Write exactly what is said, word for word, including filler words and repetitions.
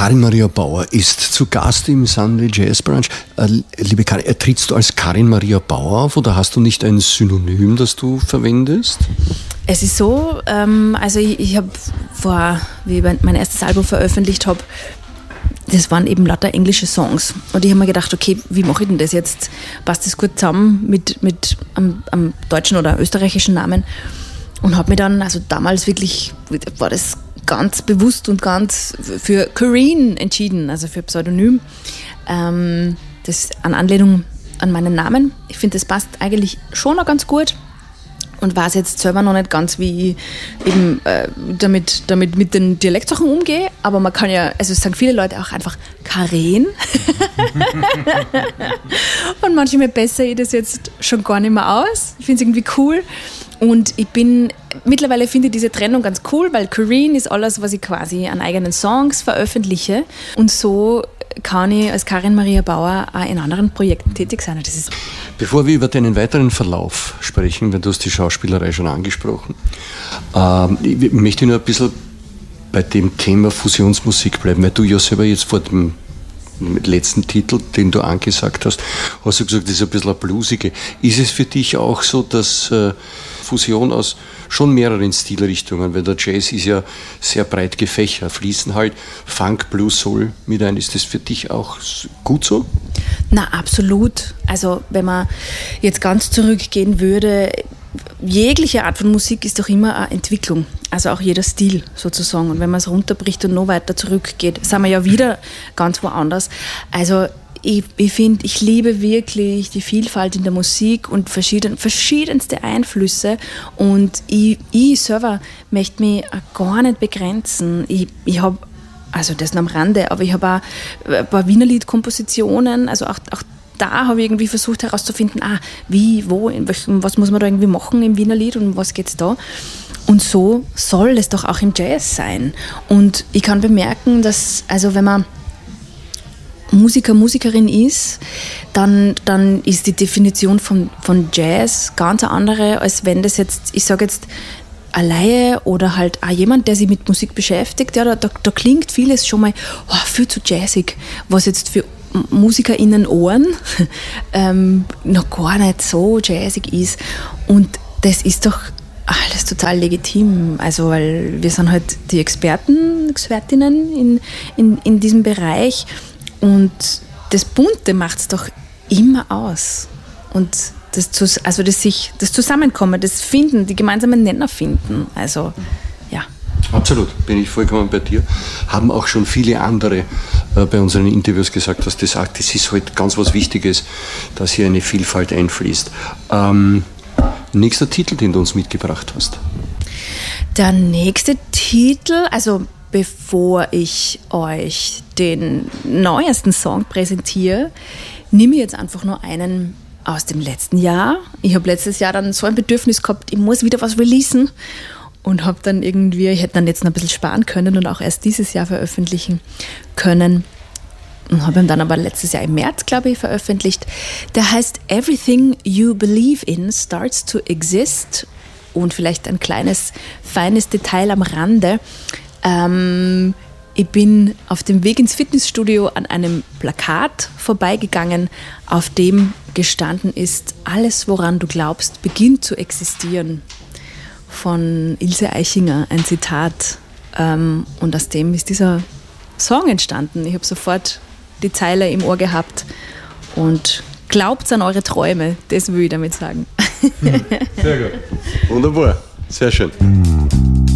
Karin Maria Bauer ist zu Gast im Sunday Jazz Brunch. Äh, liebe Karin, trittst du als Karin Maria Bauer auf oder hast du nicht ein Synonym, das du verwendest? Es ist so, ähm, also ich, ich habe vor, wie ich mein erstes Album veröffentlicht habe, das waren eben lauter englische Songs. Und ich habe mir gedacht, okay, wie mache ich denn das jetzt? Passt das gut zusammen mit, mit einem, einem deutschen oder österreichischen Namen? Und habe mir dann, also damals wirklich, war das ganz bewusst und ganz für Corinne entschieden, also für Pseudonym. Ähm, das ist eine Anlehnung an meinen Namen. Ich finde, das passt eigentlich schon noch ganz gut. Und weiß jetzt selber noch nicht ganz, wie ich eben äh, damit, damit mit den Dialektsachen umgehe. Aber man kann ja, also es sagen viele Leute auch einfach Karin. Und manchmal bessere ich das jetzt schon gar nicht mehr aus. Ich finde es irgendwie cool. Und ich bin, mittlerweile finde ich diese Trennung ganz cool, weil Corinne ist alles, was ich quasi an eigenen Songs veröffentliche. Und so kann ich als Karin Maria Bauer auch in anderen Projekten tätig sein. Das ist Bevor wir über deinen weiteren Verlauf sprechen, weil du hast die Schauspielerei schon angesprochen, ähm, ich möchte nur ein bisschen bei dem Thema Fusionsmusik bleiben, weil du ja selber jetzt vor dem letzten Titel, den du angesagt hast, hast du gesagt, das ist ein bisschen eine bluesige. Ist es für dich auch so, dass äh, Fusion aus schon mehreren Stilrichtungen, weil der Jazz ist ja sehr breit gefächert, fließen halt Funk, Blues, Soul mit ein. Ist das für dich auch gut so? Na, absolut. Also wenn man jetzt ganz zurückgehen würde, jegliche Art von Musik ist doch immer eine Entwicklung, also auch jeder Stil sozusagen. Und wenn man es runterbricht und noch weiter zurückgeht, sind wir ja wieder ganz woanders. Also ich, ich finde, ich liebe wirklich die Vielfalt in der Musik und verschieden, verschiedenste Einflüsse. Und ich, ich selber möchte mich gar nicht begrenzen. Ich, ich habe, also das nur am Rande, aber ich habe auch ein paar Wienerliedkompositionen, also auch, auch da habe ich irgendwie versucht herauszufinden, ah, wie, wo, in welchem, was muss man da irgendwie machen im Wienerlied und um was geht es da? Und so soll es doch auch im Jazz sein. Und ich kann bemerken, dass, also wenn man Musiker, Musikerin ist, dann, dann ist die Definition von, von Jazz ganz eine andere, als wenn das jetzt, ich sage jetzt, eine Laie oder halt auch jemand, der sich mit Musik beschäftigt, ja, da, da, da klingt vieles schon mal oh, viel zu jazzig, was jetzt für MusikerInnen Ohren ähm, noch gar nicht so jazzig ist. Und das ist doch alles total legitim. Also, weil wir sind halt die Experten, Expertinnen in, in, in diesem Bereich. Und das Bunte macht es doch immer aus. Und das, also das, sich, das Zusammenkommen, das Finden, die gemeinsamen Nenner finden. Also, ja. Absolut, bin ich vollkommen bei dir. Haben auch schon viele andere äh, bei unseren Interviews gesagt, dass das, das ist halt ganz was Wichtiges, dass hier eine Vielfalt einfließt. Ähm, nächster Titel, den du uns mitgebracht hast. Der nächste Titel, also bevor ich euch den neuesten Song präsentiere, nehme ich jetzt einfach nur einen aus dem letzten Jahr. Ich habe letztes Jahr dann so ein Bedürfnis gehabt, ich muss wieder was releasen und habe dann irgendwie, ich hätte dann jetzt noch ein bisschen sparen können und auch erst dieses Jahr veröffentlichen können und habe ihn dann aber letztes Jahr im März, glaube ich, veröffentlicht. Der heißt Everything You Believe In Starts to Exist und vielleicht ein kleines, feines Detail am Rande. Ähm, ich bin auf dem Weg ins Fitnessstudio an einem Plakat vorbeigegangen, auf dem gestanden ist, alles, woran du glaubst, beginnt zu existieren. Von Ilse Eichinger, ein Zitat. Ähm, und aus dem ist dieser Song entstanden. Ich habe sofort die Zeile im Ohr gehabt und glaubt an eure Träume, das will ich damit sagen. Sehr gut. Wunderbar, sehr schön.